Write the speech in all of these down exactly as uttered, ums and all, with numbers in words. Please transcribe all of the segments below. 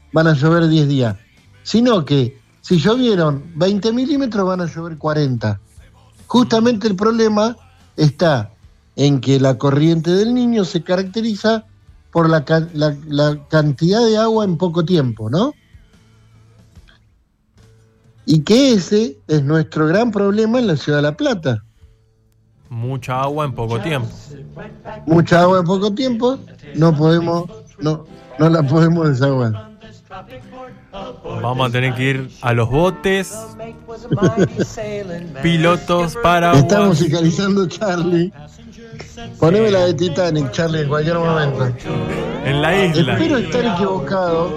van a llover diez días, sino que si llovieron veinte milímetros van a llover cuarenta. Justamente el problema está en que la corriente del Niño se caracteriza por la, la, la cantidad de agua en poco tiempo, ¿no? Y que ese es nuestro gran problema en la ciudad de La Plata. Mucha agua en poco tiempo. Mucha agua en poco tiempo, no podemos, no, no la podemos desaguar. Vamos a tener que ir a los botes, pilotos, paraguas. Está musicalizando Charlie. Poneme la de Titanic, Charlie, en cualquier momento. En la isla. Espero estar equivocado.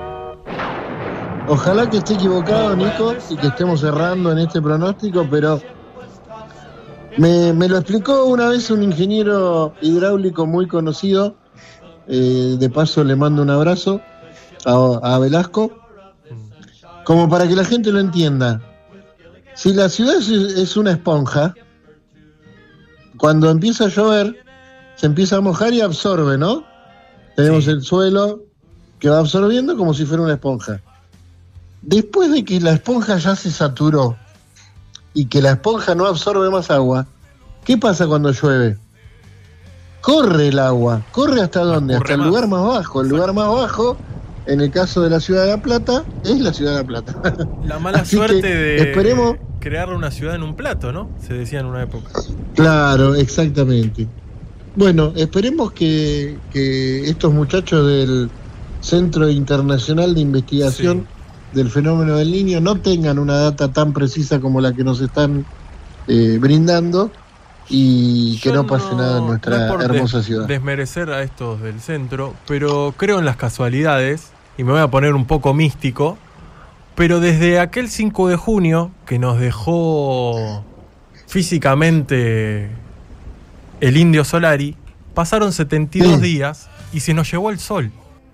Ojalá que esté equivocado, Nico, y que estemos cerrando en este pronóstico, pero me, me lo explicó una vez un ingeniero hidráulico muy conocido. Eh, de paso le mando un abrazo a, a Velasco, como para que la gente lo entienda. Si la ciudad es, es una esponja, cuando empieza a llover, se empieza a mojar y absorbe, ¿no? Tenemos sí. el suelo que va absorbiendo como si fuera una esponja. Después de que la esponja ya se saturó y que la esponja no absorbe más agua, ¿qué pasa cuando llueve? Corre el agua. ¿Corre hasta dónde? Hasta el lugar más bajo. El lugar más bajo, en el caso de la ciudad de La Plata, es la ciudad de La Plata. La mala suerte de esperemos... crear una ciudad en un plato, ¿no? Se decía en una época. Claro, exactamente. Bueno, esperemos que, que estos muchachos del Centro Internacional de Investigación sí. del Fenómeno del Niño no tengan una data tan precisa como la que nos están eh, brindando y que Yo no pase no, nada en nuestra no es por hermosa des, ciudad. Desmerecer a estos del centro, pero creo en las casualidades y me voy a poner un poco místico, pero desde aquel cinco de junio que nos dejó físicamente el Indio Solari, pasaron setenta y dos sí. días y se nos llevó el sol.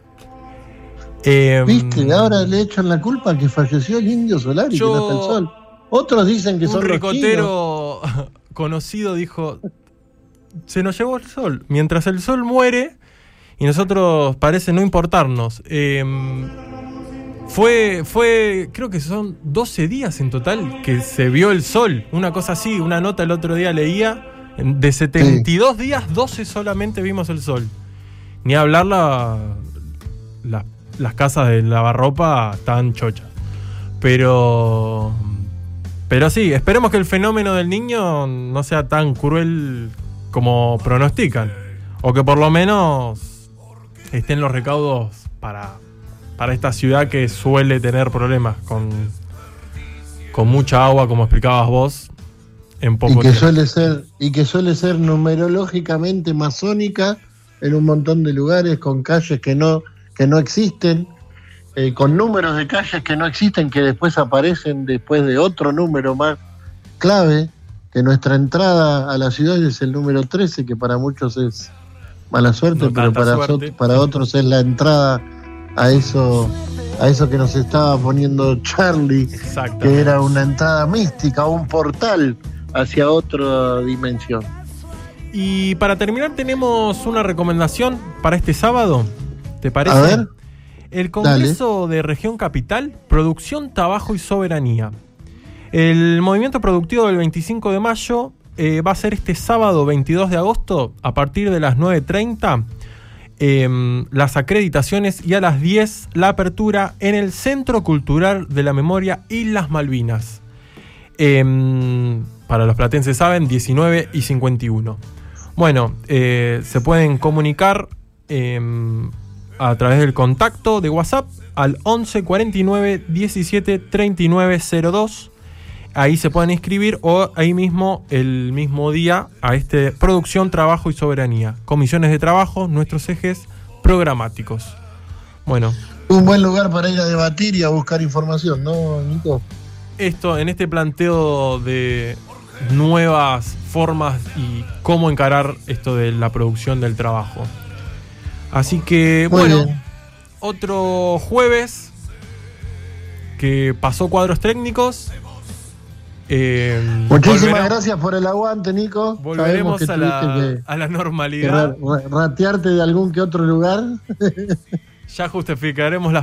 Eh, ¿Viste? Ahora le echan la culpa a que falleció el Indio Solari, yo, que no está el sol. Otros dicen que un son ricotero conocido dijo, se nos llevó el sol. Mientras el sol muere y nosotros parece no importarnos. Eh, fue, fue, creo que son doce días en total que se vio el sol. Una cosa así, una nota el otro día leía. De setenta y dos sí. días, doce solamente vimos el sol. Ni hablar la, la, las casas de lavarropa tan chochas. Pero... Pero sí, esperemos que el fenómeno del Niño no sea tan cruel como pronostican. O que por lo menos estén los recaudos para, para esta ciudad que suele tener problemas con, con mucha agua, como explicabas vos, en poco y que tiempo. Suele ser, y que suele ser numerológicamente masónica en un montón de lugares, con calles que no, que no existen. Eh, con números de calles que no existen, que después aparecen después de otro número más clave, que nuestra entrada a la ciudad es el número trece, que para muchos es mala suerte, no pero para, suerte. So, para otros es la entrada a eso, a eso que nos estaba poniendo Charlie, que era una entrada mística, un portal hacia otra dimensión. Y para terminar tenemos una recomendación para este sábado, ¿te parece? A ver. El Congreso Dale. de Región Capital, Producción, Trabajo y Soberanía. El movimiento productivo del veinticinco de mayo eh, va a ser este sábado veintidós de agosto a partir de las nueve treinta eh, las acreditaciones y a las diez la apertura en el Centro Cultural de la Memoria Islas Malvinas. Eh, para los platenses saben, diecinueve y cincuenta y uno. Bueno, eh, se pueden comunicar... Eh, a través del contacto de WhatsApp al once cuarenta y nueve diecisiete treinta y nueve cero dos. Ahí se pueden inscribir o ahí mismo, el mismo día, a este Producción, Trabajo y Soberanía. Comisiones de trabajo, nuestros ejes programáticos. Bueno. Un buen lugar para ir a debatir y a buscar información, ¿no, Nico? Esto, en este planteo de nuevas formas y cómo encarar esto de la producción del trabajo. Así que, Muy bueno, bien. Otro jueves que pasó cuadros técnicos. Eh, Muchísimas gracias por el aguante, Nico. Volveremos a la, a la normalidad. Que ratearte de algún que otro lugar. Ya justificaremos la